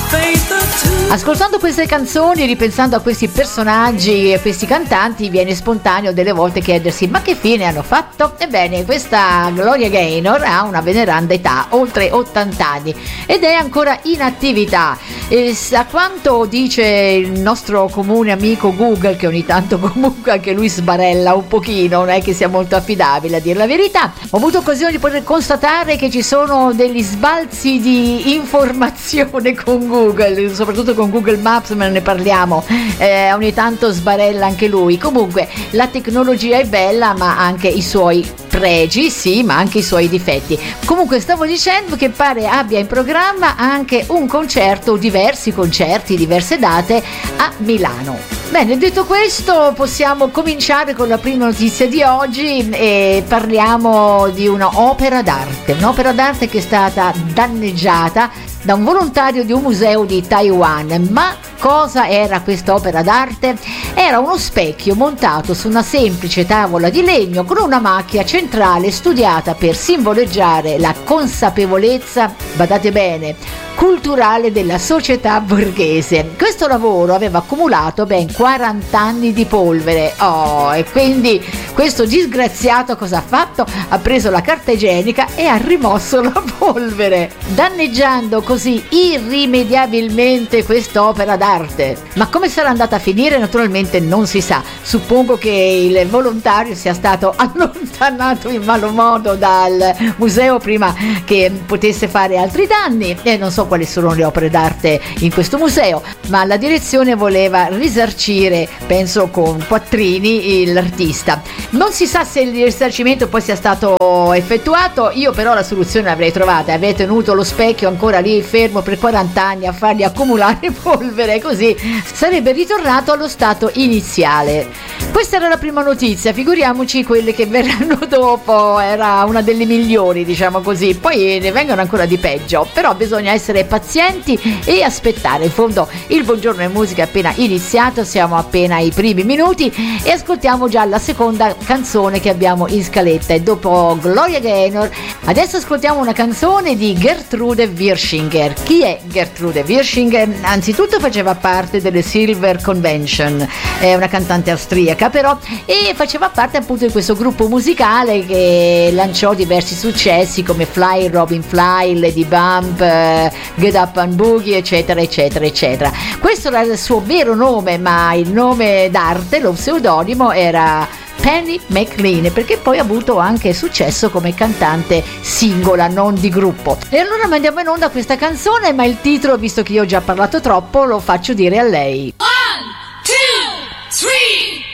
Ascoltando queste canzoni, ripensando a questi personaggi e questi cantanti, viene spontaneo delle volte chiedersi: ma che fine hanno fatto? Ebbene, questa Gloria Gaynor ha una veneranda età, oltre 80 anni, ed è ancora in attività. A quanto dice il nostro comune amico Google, che ogni tanto comunque anche lui sbarella un pochino, non è che sia molto affidabile a dire la verità, ho avuto occasione di poter constatare che ci sono degli sbalzi di informazione con Google, soprattutto con Google Maps, ma ne parliamo, ogni tanto sbarella anche lui. Comunque la tecnologia è bella, ma anche i suoi pregi, sì, ma anche i suoi difetti. Comunque stavo dicendo che pare abbia in programma anche un concerto, diversi concerti, diverse date a Milano. Bene, detto questo, possiamo cominciare con la prima notizia di oggi e parliamo di un'opera d'arte che è stata danneggiata da un volontario di un museo di Taiwan. Ma cosa era questa opera d'arte? Era uno specchio montato su una semplice tavola di legno con una macchia centrale studiata per simboleggiare la consapevolezza, badate bene, culturale della società borghese. Questo lavoro aveva accumulato ben 40 anni di polvere. E quindi questo disgraziato cosa ha fatto? Ha preso la carta igienica e ha rimosso la polvere, danneggiando così irrimediabilmente quest'opera d'arte. Ma come sarà andata a finire? Naturalmente non si sa. Suppongo che il volontario sia stato allontanato in malo modo dal museo prima che potesse fare altri danni, e non so quali sono le opere d'arte in questo museo, ma la direzione voleva risarcire, penso con quattrini, l'artista. Non si sa se il risarcimento poi sia stato effettuato. Io però la soluzione l'avrei trovata: avrei tenuto lo specchio ancora lì fermo per 40 anni a fargli accumulare polvere, così sarebbe ritornato allo stato iniziale. Questa era la prima notizia, figuriamoci quelle che verranno dopo. Era una delle migliori, diciamo così, poi ne vengono ancora di peggio, però bisogna essere pazienti e aspettare. In fondo il Buongiorno e Musica è appena iniziato, siamo appena ai primi minuti e ascoltiamo già la seconda canzone che abbiamo in scaletta, e dopo Gloria Gaynor adesso ascoltiamo una canzone di Gertrude Wirschinger. Chi è Gertrude Wirschinger? Anzitutto faceva parte delle Silver Convention, è una cantante austriaca però, e faceva parte appunto di questo gruppo musicale che lanciò diversi successi come Fly Robin Fly, Lady Bump, Get Up and Boogie, eccetera eccetera eccetera. Questo era il suo vero nome, ma il nome d'arte, lo pseudonimo, era Penny McLean, perché poi ha avuto anche successo come cantante singola, non di gruppo. E allora mandiamo in onda questa canzone, ma il titolo, visto che io ho già parlato troppo, lo faccio dire a lei. 1, 2, 3